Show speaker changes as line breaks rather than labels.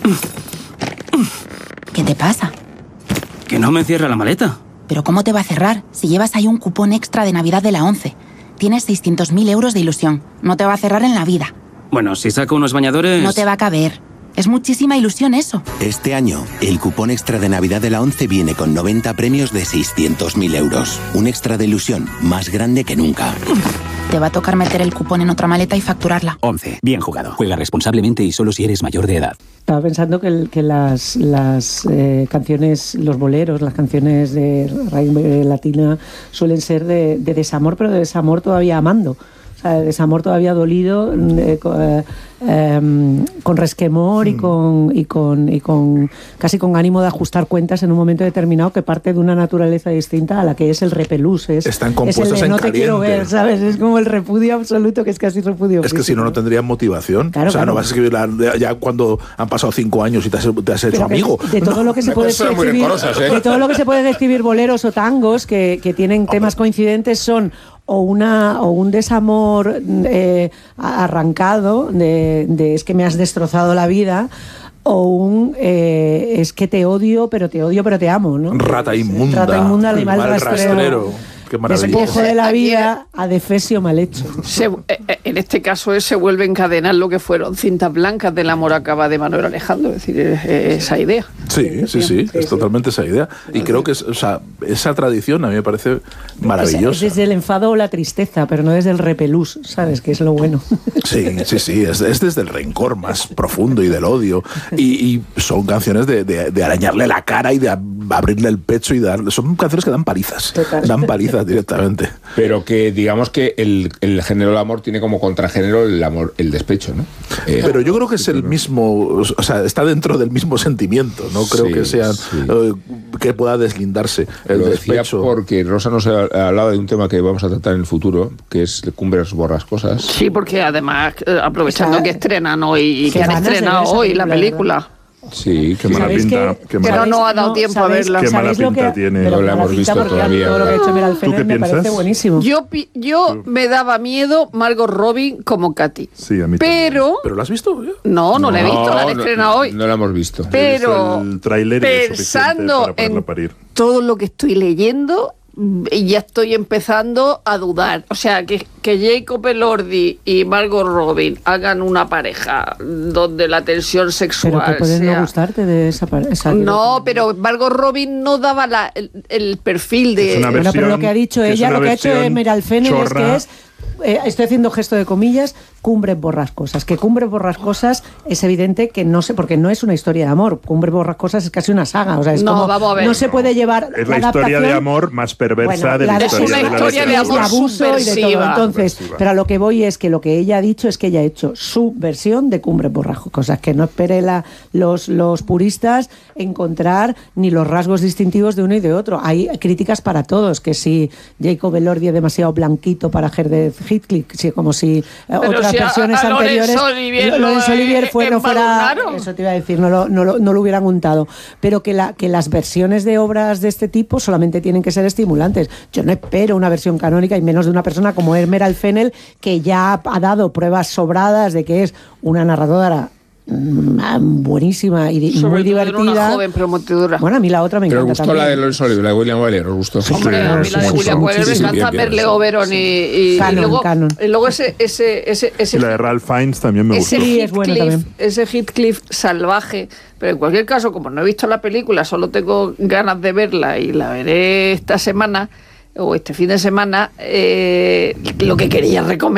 ¿Qué te pasa?
Que no me cierra la maleta.
¿Pero cómo te va a cerrar si llevas ahí un cupón extra de Navidad de la 11? Tienes 600.000 euros de ilusión. No te va a cerrar en la vida.
Bueno, si saco unos bañadores...
No te va a caber. Es muchísima ilusión eso.
Este año, el cupón extra de Navidad de la 11 viene con 90 premios de 600.000 euros. Un extra de ilusión más grande que nunca.
Te va a tocar meter el cupón en otra maleta y facturarla.
11. Bien jugado. Juega responsablemente y solo si eres mayor de edad.
Estaba pensando que las canciones, los boleros, las canciones de raíz latina suelen ser de desamor, pero de desamor todavía amando. O sea, de desamor todavía dolido, con resquemor y con casi con ánimo de ajustar cuentas en un momento determinado, que parte de una naturaleza distinta a la que es el repelús.
Están compuestos
es el de
en
no
caliente.
Te quiero ver, ¿sabes? Es como el repudio absoluto, que es casi repudio
Es que
físico.
si no tendrían motivación.
Claro,
o sea,
claro.
no vas a escribir ya cuando han pasado 5 años y te has hecho amigo.
De todo lo que se puede
Son muy
escribir,
rencorosas,
de todo lo que se puede escribir boleros o tangos que tienen temas coincidentes son o un desamor arrancado de es que me has destrozado la vida, o un es que te odio pero te amo, ¿no?
Rata inmunda.
Rata inmunda, animal
Mal
rastrero.
Qué maravilla.
Despojo de la vida, adefesio mal hecho.
En este caso se vuelve a encadenar lo que fueron cintas blancas del amor acaba de Manuel Alejandro, es decir, esa idea.
Sí, es totalmente esa idea. Y creo que esa tradición a mí me parece maravillosa.
Es desde el enfado o la tristeza, pero no desde el repelús, ¿sabes? Que es lo bueno.
Sí, es desde el rencor más profundo y del odio. Y son canciones de arañarle la cara y de abrirle el pecho y son canciones que dan palizas.
Total.
Dan palizas directamente.
Pero que digamos que el género del amor tiene como contragénero el amor, el despecho, ¿no?
Pero yo creo que es el mismo, o sea, está dentro del mismo sentimiento. No creo
Sí,
que sea
sí.
que pueda deslindarse el
Lo decía
despecho.
porque Rosa nos hablaba de un tema que vamos a tratar en el futuro, que es Cumbres Borrascosas.
Sí, porque además, aprovechando
O sea,
que estrenan hoy y
qué
que han
ganas de
estrenado
ver esa
hoy la
película,
película.
Sí,
Qué mala
¿Sabéis
pinta.
que-
Qué
Pero
mala-
no ha dado tiempo a verla.
Qué mala
¿sabéis lo
pinta
que-
tiene.
pero
No la
mala
hemos
pinta
visto
porque
todavía.
todo lo que ha hecho Meral
¿Tú
Fenner
qué
me parece
piensas?
buenísimo.
Yo me daba miedo Margot Robbie como Katy.
Sí, a mí
Pero
¿Pero lo has visto?
no la he visto, la han estrenado hoy.
No la hemos visto.
Pero
el tráiler es suficiente
pensando
para ponerla
en
a parir.
todo lo que estoy leyendo, ya estoy empezando a dudar. O sea, que Jacob Elordi y Margot Robbie hagan una pareja donde la tensión
Pero
sexual
que puede
sea...
no gustarte de esa pareja.
No, pero Margot Robbie no daba el perfil de...
Es una
Bueno, pero lo
versión-
que ha dicho
que es
ella,
una
lo que ha hecho
versión
Meral Fenner es
chorra.
que es, estoy haciendo gesto de comillas, Cumbres Borrascosas. Que Cumbres Borrascosas es evidente que no sé, porque no es una historia de amor. Cumbres Borrascosas es casi una saga. O sea, es
No,
como,
vamos a ver.
no se puede llevar
Es la historia de amor más perversa de la
Es
historia
una
de la
historia de
literatura.
amor
abuso y de todo.
subversiva.
Entonces,
Subversiva.
pero a lo que voy es que lo que ella ha dicho es que ella ha hecho su versión de Cumbres Borrascosas, que no espere los puristas encontrar ni los rasgos distintivos de uno y de otro. Hay críticas para todos, que si Jacob Elordi es demasiado blanquito para Herbert Heathcliff, como si otras
si
versiones
a
anteriores
Laurence Olivier
Laurence Olivier no fuera,
embadurnaron.
eso te iba a decir, no lo hubieran untado, pero que las versiones de obras de este tipo solamente tienen que ser estimulantes. Yo no espero una versión canónica, y menos de una persona como Meral Fenner, que ya ha dado pruebas sobradas de que es una narradora buenísima y
Sobre
muy
todo era
divertida.
una joven prometedora.
Bueno, a mí la otra me
Pero
encanta
gustó la de
también.
Laurence Olivier, la de William Wyler, ¿os gustó?
Hombre, a mí la de William Wyler me encanta, Merle Oberon y
Canon.
luego ese
Y la de Ralph Fiennes también me gustó.
Sí, es buena también.
ese Heathcliff salvaje. Pero en cualquier caso, como no he visto la película, solo tengo ganas de verla y la veré esta semana o este fin de semana, lo que quería recomendar